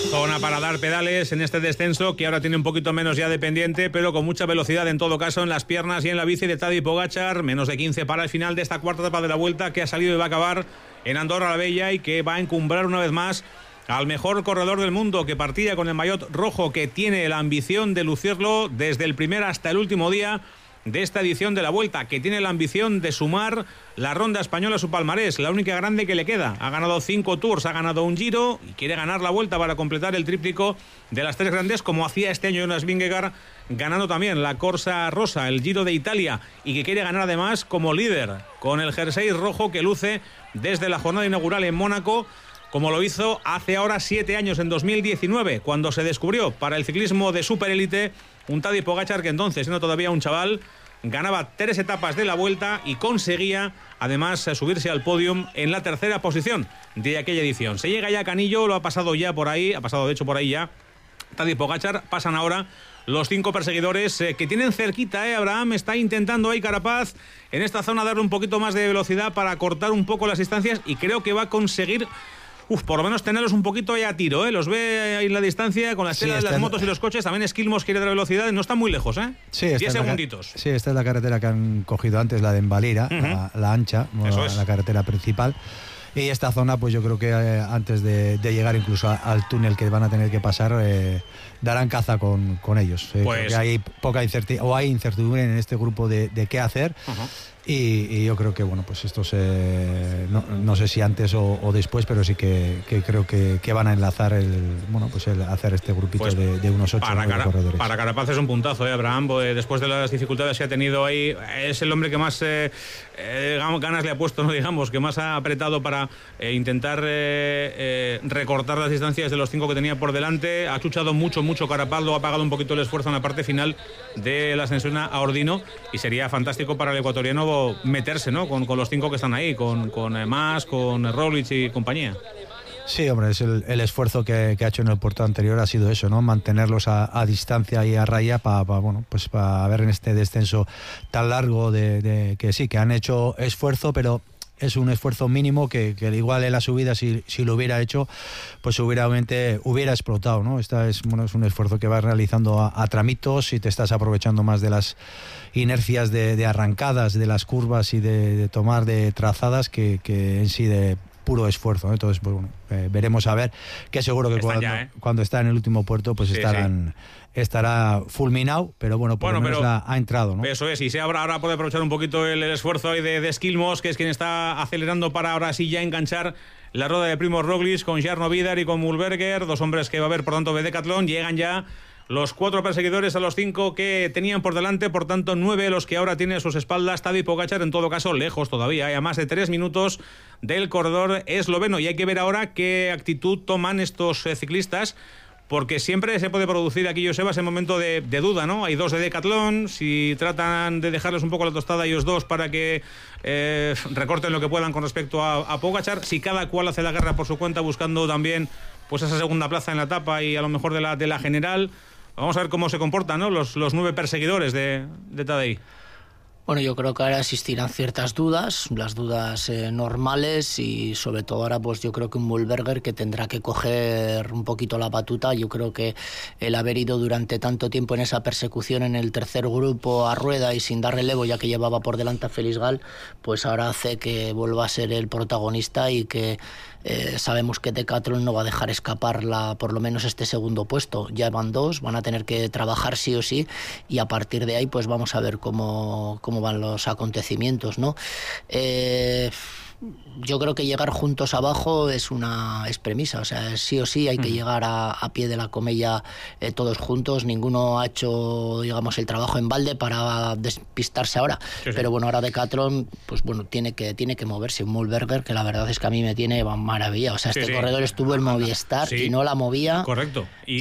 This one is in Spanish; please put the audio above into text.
Zona para dar pedales en este descenso, que ahora tiene un poquito menos ya de pendiente, pero con mucha velocidad en todo caso en las piernas y en la bici de Tadej Pogačar. Menos de 15 para el final de esta cuarta etapa de la Vuelta, que ha salido y va a acabar en Andorra la Vella, y que va a encumbrar una vez más al mejor corredor del mundo, que partía con el maillot rojo, que tiene la ambición de lucirlo desde el primer hasta el último día de esta edición de la Vuelta, que tiene la ambición de sumar la ronda española a su palmarés, la única grande que le queda. Ha ganado 5 Tours, ha ganado un Giro y quiere ganar la Vuelta para completar el tríptico de las 3 grandes, como hacía este año Jonas Vingegaard, ganando también la Corsa Rosa, el Giro de Italia, y que quiere ganar además como líder con el jersey rojo que luce desde la jornada inaugural en Mónaco, como lo hizo hace ahora 7 años, en 2019, cuando se descubrió para el ciclismo de superélite un Tadej Pogačar que entonces, siendo todavía un chaval, ganaba 3 etapas de la Vuelta y conseguía además subirse al podium en la tercera posición de aquella edición. Se llega ya a Canillo, lo ha pasado ya por ahí, ha pasado de hecho por ahí ya Tadej Pogačar. Pasan ahora los 5 perseguidores que tienen cerquita, Abraham. Está intentando ahí Carapaz en esta zona darle un poquito más de velocidad para cortar un poco las distancias, y creo que va a conseguir por lo menos tenerlos un poquito ahí a tiro, Los ve ahí en la distancia con la estela de las motos y los coches. También Skilmos quiere dar velocidad, no están muy lejos, Sí, 10 segunditos. Sí, esta es la carretera que han cogido antes, la de Envalira, la ancha, la carretera principal. Y esta zona, pues yo creo que antes de llegar incluso al túnel que van a tener que pasar, darán caza con ellos. Porque hay poca incertidumbre, o hay incertidumbre en este grupo de qué hacer. Y yo creo que, bueno, pues estos, no sé si antes o después, pero sí que creo que van a enlazar el hacer este grupito de unos 8 corredores. Para Carapaz es un puntazo, Abraham, después de las dificultades que ha tenido ahí. Es el hombre que más ganas le ha puesto, ¿no? Digamos, que más ha apretado para intentar recortar las distancias de los 5 que tenía por delante. Ha chuchado mucho Carapaz, lo ha pagado un poquito el esfuerzo en la parte final de la ascensión a Ordino, y sería fantástico para el ecuatoriano meterse, ¿no? Con los 5 que están ahí, con Mas, con Roglic y compañía. Sí, hombre, es el esfuerzo que ha hecho en el puerto anterior, ha sido eso, ¿no? Mantenerlos a distancia y a raya para ver en este descenso tan largo que sí, que han hecho esfuerzo, pero es un esfuerzo mínimo que igual en la subida, si lo hubiera hecho, pues seguramente hubiera explotado, ¿no? Es un esfuerzo que vas realizando a tramitos, y te estás aprovechando más de las inercias de arrancadas, de las curvas y de tomar de trazadas que en sí de puro esfuerzo, ¿no? Entonces, pues bueno, veremos a ver, que seguro que cuando está en el último puerto, pues estará fulminado, pero bueno, por lo menos ha entrado, ¿no? Eso es, y si ahora puede aprovechar un poquito el esfuerzo ahí de Skilmos, que es quien está acelerando para ahora sí ya enganchar la rueda de Primož Roglič con Jarno Vidar y con Mühlberger, 2 hombres que va a haber por tanto de Decathlon. Llegan ya los 4 perseguidores a los 5 que tenían por delante, por tanto 9 los que ahora tiene a sus espaldas Tadej Pogačar, en todo caso lejos todavía, a más de 3 minutos del corredor esloveno, y hay que ver ahora qué actitud toman estos ciclistas, porque siempre se puede producir aquí, Joseba, ese momento de duda, ¿no? Hay 2 de Decathlon, si tratan de dejarles un poco la tostada a ellos 2 para que recorten lo que puedan con respecto a Pogačar, si cada cual hace la guerra por su cuenta buscando también pues esa segunda plaza en la etapa y a lo mejor de la general. Vamos a ver cómo se comportan, ¿no? los 9 perseguidores de Tadej. Bueno, yo creo que ahora existirán ciertas dudas, las dudas normales, y sobre todo ahora pues yo creo que un Mühlberger que tendrá que coger un poquito la batuta. Yo creo que el haber ido durante tanto tiempo en esa persecución en el tercer grupo a rueda y sin dar relevo, ya que llevaba por delante a Félix Gall, pues ahora hace que vuelva a ser el protagonista, y que sabemos que Decathlon no va a dejar escapar por lo menos este segundo puesto. Ya van 2, van a tener que trabajar sí o sí, y a partir de ahí pues vamos a ver cómo van los acontecimientos, ¿no? Yo creo que llegar juntos abajo es premisa, o sea, sí o sí hay que llegar a pie de la comella todos juntos. Ninguno ha hecho, digamos, el trabajo en balde para despistarse ahora, pero bueno, ahora Decathlon, pues bueno, tiene que moverse. Un Mühlberger que la verdad es que a mí me tiene maravilla, o sea, corredor estuvo en Movistar y no la movía. Correcto.